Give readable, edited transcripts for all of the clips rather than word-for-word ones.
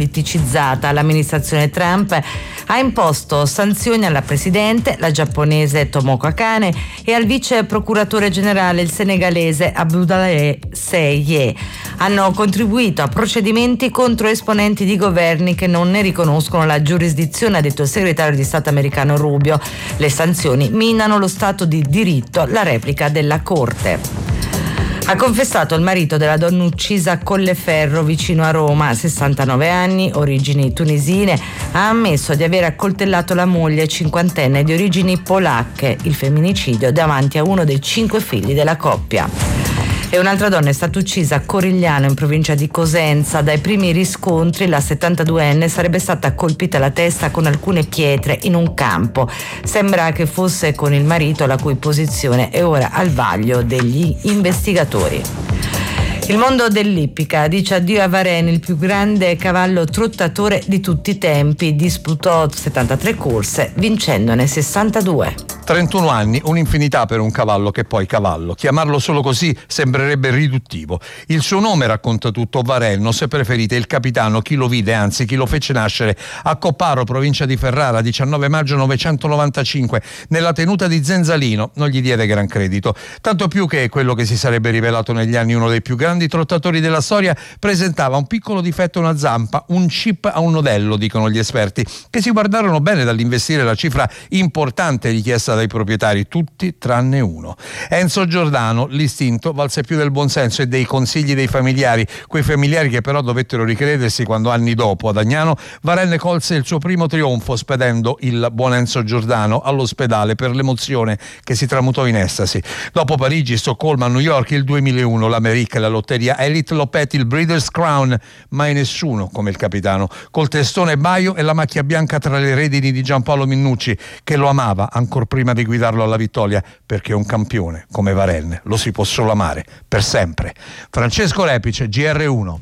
politicizzata. L'amministrazione Trump ha imposto sanzioni alla presidente, la giapponese Tomoko Akane, e al vice procuratore generale, il senegalese Abdoulaye Seye. Hanno contribuito a procedimenti contro esponenti di governi che non ne riconoscono la giurisdizione, ha detto il segretario di Stato americano Rubio. Le sanzioni minano lo Stato di diritto, la replica della Corte. Ha confessato il marito della donna uccisa a Colleferro vicino a Roma, 69 anni, origini tunisine. Ha ammesso di aver accoltellato la moglie cinquantenne di origini polacche, il femminicidio davanti a uno dei 5 figli della coppia. E un'altra donna è stata uccisa a Corigliano, in provincia di Cosenza. Dai primi riscontri la 72enne sarebbe stata colpita alla testa con alcune pietre in un campo. Sembra che fosse con il marito, la cui posizione è ora al vaglio degli investigatori. Il mondo dell'ippica dice addio a Varenne, il più grande cavallo trottatore di tutti i tempi. Disputò 73 corse, vincendone 62. 31 anni, un'infinità per un cavallo che poi cavallo. Chiamarlo solo così sembrerebbe riduttivo. Il suo nome racconta tutto. Varenno, se preferite il capitano, chi lo vide, anzi chi lo fece nascere a Copparo, provincia di Ferrara, 19 maggio 995, nella tenuta di Zenzalino, non gli diede gran credito. Tanto più che quello che si sarebbe rivelato negli anni uno dei più grandi trottatori della storia presentava un piccolo difetto a una zampa, un chip a un nodello, dicono gli esperti, che si guardarono bene dall'investire la cifra importante richiesta dai proprietari, tutti tranne uno. Enzo Giordano, l'istinto valse più del buonsenso e dei consigli dei familiari, quei familiari che però dovettero ricredersi quando anni dopo ad Agnano Varenne colse il suo primo trionfo spedendo il buon Enzo Giordano all'ospedale per l'emozione che si tramutò in estasi. Dopo Parigi, Stoccolma, New York, il 2001, l'America, la lotteria Elite Lopetti, il Breeders' Crown, mai nessuno come il capitano, col testone baio e la macchia bianca tra le redini di Giampaolo Minnucci, che lo amava ancor prima di guidarlo alla vittoria, perché un campione come Varenne lo si può solo amare per sempre. Francesco Repice, GR1.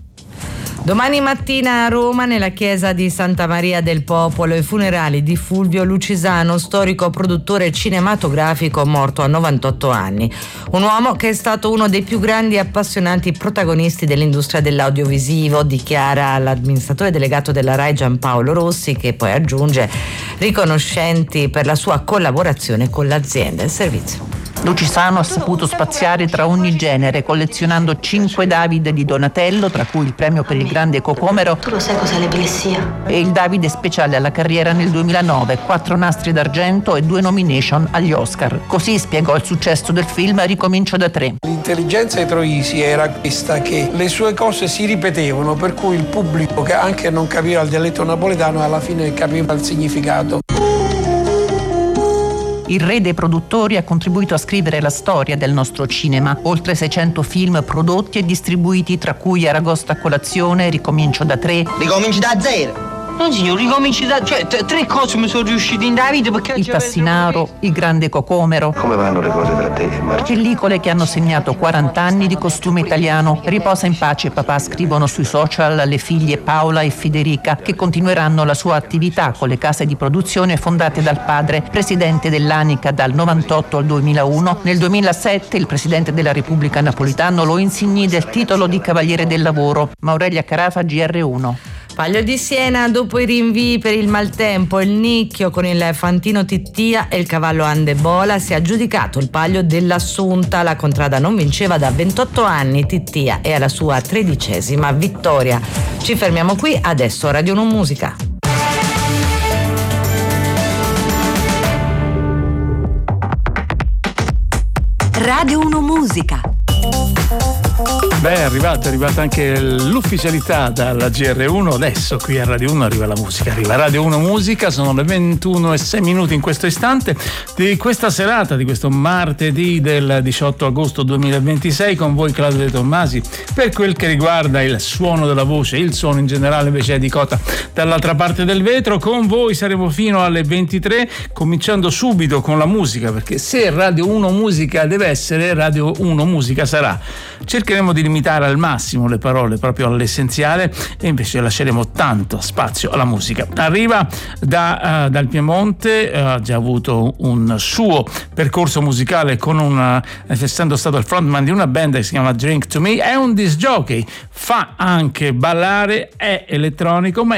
Domani mattina a Roma, nella chiesa di Santa Maria del Popolo, i funerali di Fulvio Lucisano, storico produttore cinematografico morto a 98 anni. Un uomo che è stato uno dei più grandi e appassionati protagonisti dell'industria dell'audiovisivo, dichiara l'amministratore delegato della RAI Giampaolo Rossi, che poi aggiunge riconoscenti per la sua collaborazione con l'azienda e il servizio. Lucisano ha saputo spaziare tra ogni genere, collezionando 5 David di Donatello, tra cui il premio per il grande Cocomero. Tu lo sai cos'è l'epilessia? E il Davide speciale alla carriera nel 2009, 4 nastri d'argento e 2 nomination agli Oscar. Così spiegò il successo del film Ricomincio da 3. L'intelligenza di Troisi era questa, che le sue cose si ripetevano, per cui il pubblico, che anche non capiva il dialetto napoletano, alla fine capiva il significato. Il re dei produttori ha contribuito a scrivere la storia del nostro cinema. Oltre 600 film prodotti e distribuiti, tra cui Aragosta a colazione, Ricomincio da 3. Ricominci da 0. No signor, ricominci da... Cioè, 3 cose mi sono riuscite in Davide perché... Il Tassinaro, il grande Cocomero. Come vanno le cose tra te e Marcello? Pellicole che hanno segnato 40 anni di costume italiano. Riposa in pace papà, scrivono sui social le figlie Paola e Federica, che continueranno la sua attività con le case di produzione fondate dal padre, presidente dell'Anica dal 98 al 2001. Nel 2007 il presidente della Repubblica Napolitano lo insignì del titolo di Cavaliere del Lavoro. Maurelia Carafa, GR1. Palio di Siena, dopo i rinvii per il maltempo, il nicchio con il Fantino Tittia e il cavallo Andebola, si è aggiudicato il Palio dell'Assunta. La contrada non vinceva da 28 anni. Tittia è alla sua 13ª vittoria. Ci fermiamo qui, adesso Radio 1 Musica. Radio 1 Musica. Beh, è arrivata anche l'ufficialità dalla GR1, adesso qui a Radio 1 arriva la musica, arriva Radio 1 Musica, sono le 21:06 in questo istante di questa serata, di questo martedì del 18 agosto 2026, con voi Claudio De Tommasi per quel che riguarda il suono della voce, il suono in generale invece è di Cota dall'altra parte del vetro. Con voi saremo fino alle 23, cominciando subito con la musica, perché se Radio 1 Musica deve essere, Radio 1 Musica sarà. Cercheremo di limitare al massimo le parole proprio all'essenziale e invece lasceremo tanto spazio alla musica. Arriva dal Piemonte, ha già avuto un suo percorso musicale con essendo stato il frontman di una band che si chiama Drink to Me, è un disc jockey, fa anche ballare, è elettronico, ma